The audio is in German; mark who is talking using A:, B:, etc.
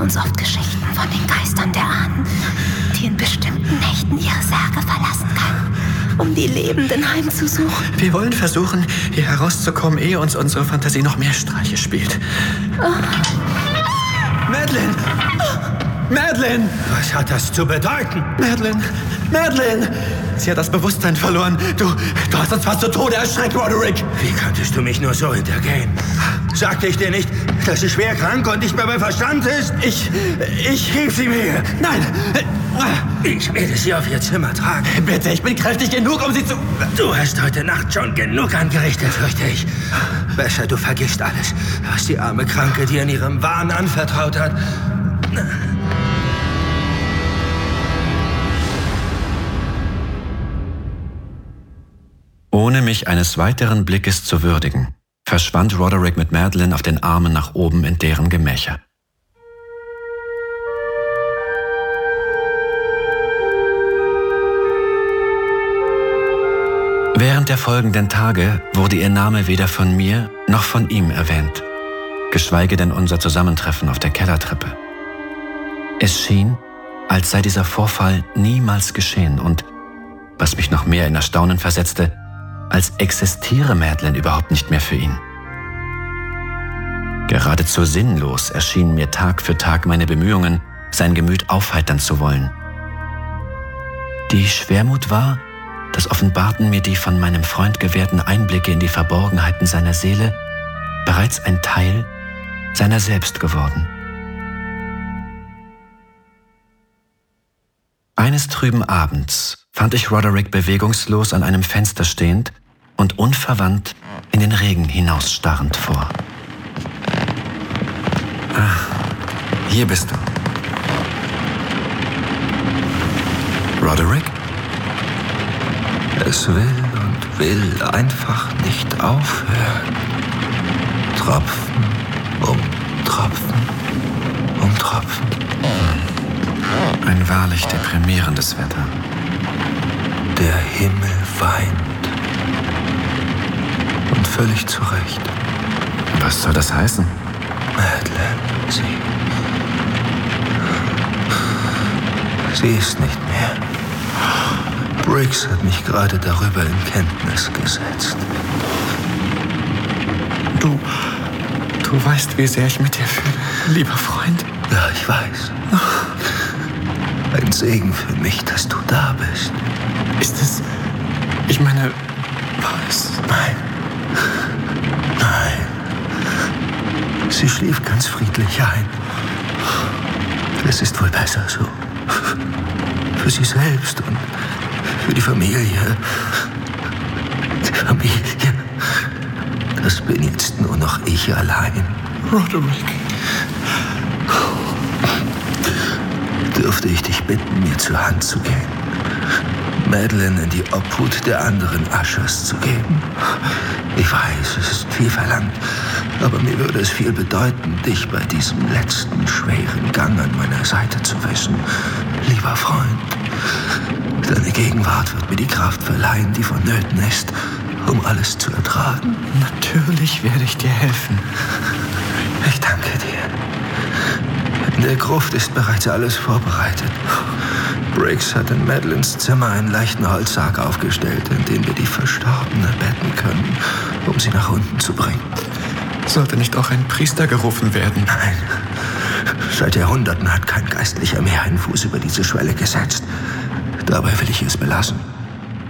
A: uns oft Geschichten von den Geistern der Ahnen, die in bestimmten Nächten ihre Särge verlassen können, um die Lebenden heimzusuchen.
B: Wir wollen versuchen, hier herauszukommen, ehe uns unsere Fantasie noch mehr Streiche spielt. Madeleine! Madeleine!
C: Was hat das zu bedeuten?
B: Madeleine! Madeleine! Sie hat das Bewusstsein verloren. Du hast uns fast zu Tode erschreckt, Roderick.
C: Wie konntest du mich nur so hintergehen? Sagte ich dir nicht, dass sie schwer krank und nicht mehr bei Verstand ist?
B: Ich heb sie mir. Nein!
C: Ich werde sie auf ihr Zimmer tragen.
B: Bitte, ich bin kräftig genug, um sie zu...
C: Du hast heute Nacht schon genug angerichtet, fürchte ich. Besser, du vergisst alles, was die arme Kranke dir in ihrem Wahn anvertraut hat.
D: Ohne mich eines weiteren Blickes zu würdigen, verschwand Roderick mit Madeleine auf den Armen nach oben in deren Gemächer. Während der folgenden Tage wurde ihr Name weder von mir noch von ihm erwähnt, geschweige denn unser Zusammentreffen auf der Kellertreppe. Es schien, als sei dieser Vorfall niemals geschehen und, was mich noch mehr in Erstaunen versetzte, als existiere Madeleine überhaupt nicht mehr für ihn. Geradezu sinnlos erschienen mir Tag für Tag meine Bemühungen, sein Gemüt aufheitern zu wollen. Die Schwermut war, das offenbarten mir die von meinem Freund gewährten Einblicke in die Verborgenheiten seiner Seele, bereits ein Teil seiner selbst geworden. Eines trüben Abends fand ich Roderick bewegungslos an einem Fenster stehend und unverwandt in den Regen hinausstarrend vor.
B: Hier bist du.
D: Roderick?
C: Es will und will einfach nicht aufhören. Tropfen um Tropfen um Tropfen.
D: Ein wahrlich deprimierendes Wetter.
C: Der Himmel weint. Und völlig zu Recht.
D: Was soll das heißen?
C: Madeleine, sie ist nicht mehr. Briggs hat mich gerade darüber in Kenntnis gesetzt.
B: Du weißt, wie sehr ich mit dir fühle, lieber Freund.
C: Ja, ich weiß. Ein Segen für mich, dass du da bist.
B: Ist es... Ich meine... War es...
C: Nein. Sie schlief ganz friedlich ein. Es ist wohl besser so. Für sie selbst und für die Familie. Die Familie. Das bin jetzt nur noch ich allein.
B: Roderick.
C: Dürfte ich dich bitten, mir zur Hand zu gehen? Madeleine in die Obhut der anderen Ushers zu geben? Ich weiß, es ist viel verlangt, aber mir würde es viel bedeuten, dich bei diesem letzten schweren Gang an meiner Seite zu wissen. Lieber Freund, deine Gegenwart wird mir die Kraft verleihen, die vonnöten ist, um alles zu ertragen.
B: Natürlich werde ich dir helfen.
C: Ich danke dir. In der Gruft ist bereits alles vorbereitet. Briggs hat in Madeleines Zimmer einen leichten Holzsarg aufgestellt, in den wir die Verstorbene betten können, um sie nach unten zu bringen.
B: Sollte nicht auch ein Priester gerufen werden?
C: Nein. Seit Jahrhunderten hat kein Geistlicher mehr einen Fuß über diese Schwelle gesetzt. Dabei will ich es belassen.